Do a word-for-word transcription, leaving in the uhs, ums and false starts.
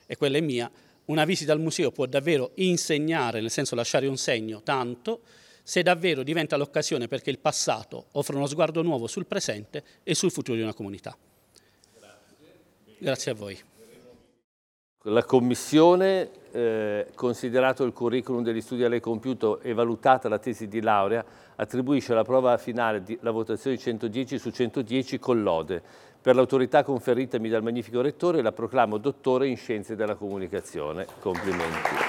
e quella è mia, una visita al museo può davvero insegnare, nel senso lasciare un segno, tanto, se davvero diventa l'occasione perché il passato offre uno sguardo nuovo sul presente e sul futuro di una comunità. Grazie, Grazie a voi. La Commissione, eh, considerato il curriculum degli studi a lei compiuto e valutata la tesi di laurea, attribuisce alla prova finale di, la votazione di centodieci su centodieci con lode. Per l'autorità conferitami dal magnifico Rettore la proclamo dottore in Scienze della Comunicazione. Complimenti.